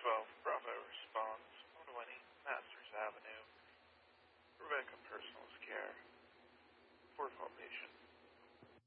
12 Bravo responds, 120 Masters Avenue, Rebecca Personal Care.